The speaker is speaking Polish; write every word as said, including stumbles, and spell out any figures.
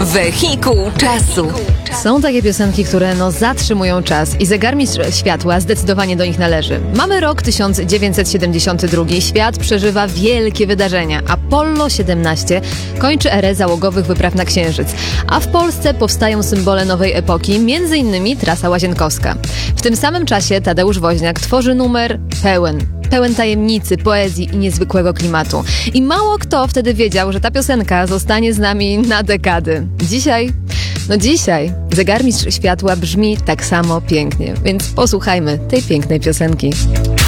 Wehikuł czasu. Są takie piosenki, które no zatrzymują czas i Zegarmistrz Światła zdecydowanie do nich należy. Mamy rok tysiąc dziewięćset siedemdziesiąty drugi. Świat przeżywa wielkie wydarzenia. Apollo siedemnaście kończy erę załogowych wypraw na Księżyc. A w Polsce powstają symbole nowej epoki, między innymi trasa łazienkowska. W tym samym czasie Tadeusz Woźniak tworzy numer pełen. Pełen tajemnicy, poezji i niezwykłego klimatu. I mało kto wtedy wiedział, że ta piosenka zostanie z nami na dekady. Dzisiaj, no dzisiaj Zegarmistrz Światła brzmi tak samo pięknie, więc posłuchajmy tej pięknej piosenki.